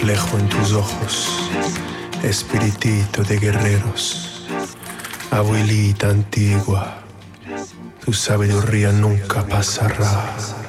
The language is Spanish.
reflejo en tus ojos, espiritito de guerreros, abuelita antigua, tu sabiduría nunca pasará.